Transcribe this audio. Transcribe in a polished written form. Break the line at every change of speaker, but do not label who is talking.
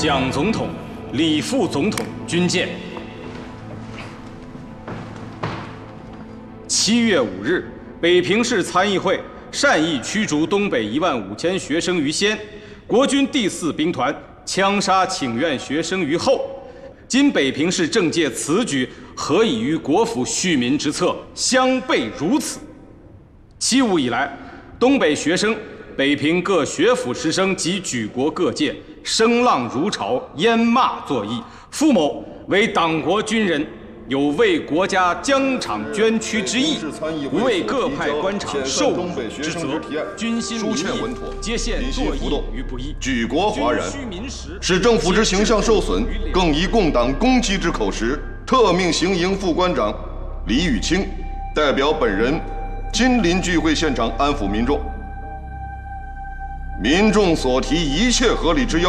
蒋总统、李副总统军舰。7月5日，北平市参议会善意驱逐东北15000学生于先，国军第4兵团枪杀请愿学生于后。今北平市政界此举，何以于国府恤民之策相悖如此？75以来，东北学生、北平各学府师生及举国各界声浪如潮，淹骂作揖。傅某为党国军人，有为国家疆场捐躯之意，无为各派官场受辱之责，军心民意皆现作义于不义，
举国哗然，使政府之形象受损，更以共党攻击之口实，特命行营副官长李宇清代表本人亲临聚会现场安抚民众。民众所提一切合理之要